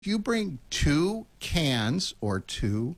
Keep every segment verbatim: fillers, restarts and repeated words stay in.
If you bring two cans or two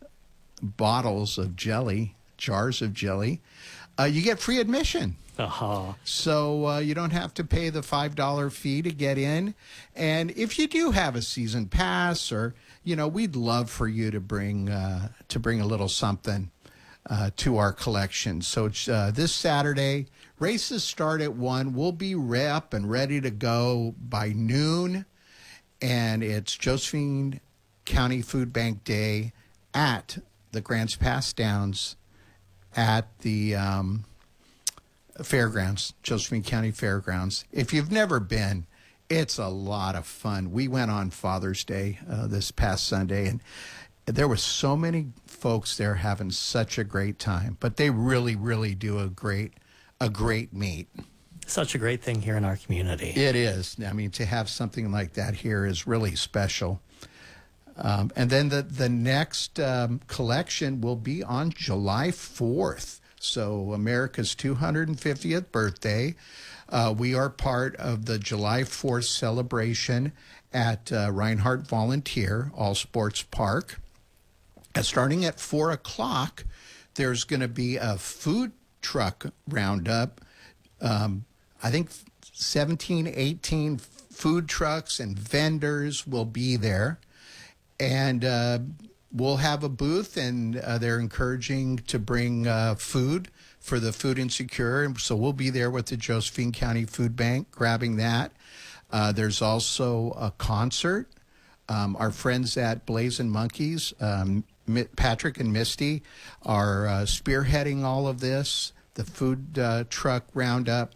bottles of jelly, jars of jelly, uh, you get free admission. Uh-huh. So uh, you don't have to pay the five dollar fee to get in. And if you do have a season pass, or, you know, we'd love for you to bring uh, to bring a little something uh, to our collection. So uh, this Saturday, races start at one. We'll be up and ready to go by noon. And it's Josephine County Food Bank Day at the Grants Pass Downs at the um, Fairgrounds, Josephine County Fairgrounds. If you've never been, it's a lot of fun. We went on Father's Day uh, this past Sunday, and there were so many folks there having such a great time. But they really, really do a great, a great meet. Such a great thing here in our community. It is. I mean, to have something like that here is really special. Um, and then the, the next um, collection will be on July fourth. So America's two hundred fiftieth birthday. Uh, we are part of the July fourth celebration at uh, Reinhardt Volunteer All Sports Park. And starting at four o'clock, there's going to be a food truck roundup. Um, I think seventeen, eighteen food trucks and vendors will be there. And uh, we'll have a booth, and uh, they're encouraging to bring uh, food for the food insecure. And so we'll be there with the Josephine County Food Bank grabbing that. Uh, there's also a concert. Um, our friends at Blazing Monkeys, um, Patrick and Misty, are uh, spearheading all of this, the food uh, truck roundup,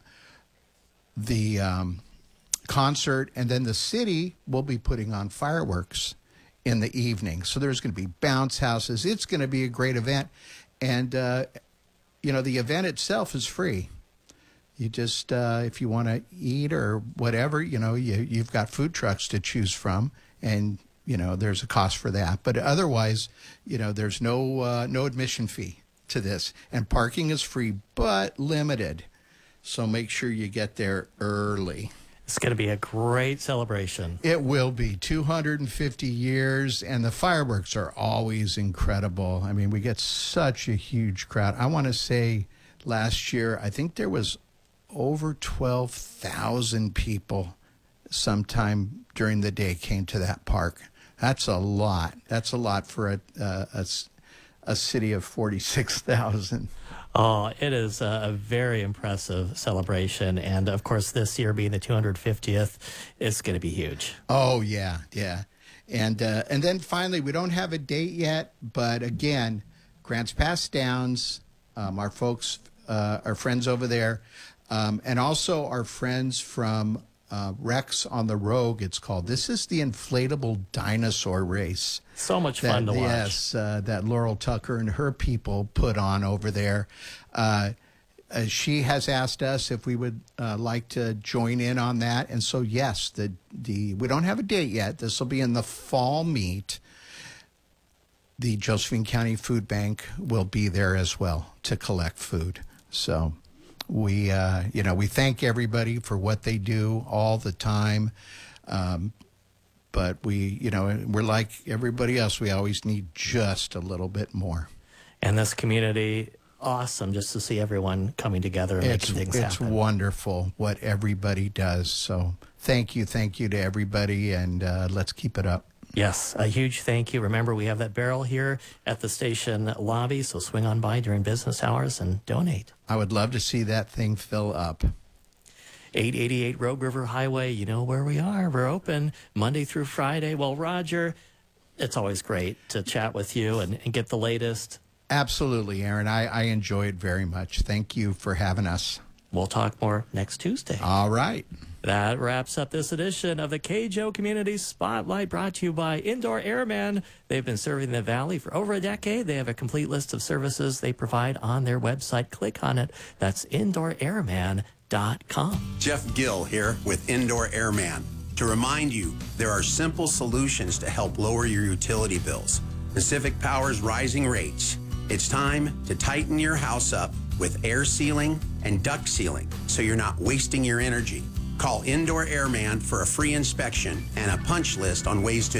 the um, concert, and then the city will be putting on fireworks in the evening. So there's going to be bounce houses. It's going to be a great event. And, uh, you know, the event itself is free. You just, uh, if you want to eat or whatever, you know, you, you've got food trucks to choose from. And, you know, there's a cost for that. But otherwise, you know, there's no uh, no admission fee to this. And parking is free, but limited. So make sure you get there early. It's going to be a great celebration. It will be. two hundred fifty years, and the fireworks are always incredible. I mean, we get such a huge crowd. I want to say last year, I think there was over twelve thousand people sometime during the day came to that park. That's a lot. That's a lot for a, uh, a, a city of forty-six thousand. Oh, it is a very impressive celebration. And, of course, this year being the two hundred fiftieth, it's going to be huge. Oh, yeah, yeah. And uh, and then finally, we don't have a date yet, but again, Grants Pass Downs, um, our folks, uh, our friends over there, um, and also our friends from uh, Rex on the Rogue, it's called. This is the inflatable dinosaur race. So much that, fun to watch. Yes, uh, that Laurel Tucker and her people put on over there. Uh, uh, she has asked us if we would uh, like to join in on that. And so, yes, the, the we don't have a date yet. This will be in the fall meet. The Josephine County Food Bank will be there as well to collect food. So we, uh, you know, we thank everybody for what they do all the time. Um, but we, you know, we're like everybody else. We always need just a little bit more. And this community, awesome just to see everyone coming together and it's, making things it's happen. It's wonderful what everybody does. So thank you. Thank you to everybody. And uh, let's keep it up. Yes, a huge thank you. Remember, we have that barrel here at the station lobby, so swing on by during business hours and donate. I would love to see that thing fill up. eight eighty-eight Rogue River Highway, you know where we are. We're open Monday through Friday. Well, Roger, it's always great to chat with you and, and get the latest. Absolutely, Aaron. I, I enjoy it very much. Thank you for having us. We'll talk more next Tuesday. All right. That wraps up this edition of the K J O Community Spotlight, brought to you by Indoor Airman. They've been serving the Valley for over a decade. They have a complete list of services they provide on their website. Click on it. That's indoor airman dot com. Jeff Gill here with Indoor Airman. To remind you, there are simple solutions to help lower your utility bills. Pacific Power's rising rates. It's time to tighten your house up with air sealing and duct sealing so you're not wasting your energy. Call Indoor Airman for a free inspection and a punch list on ways to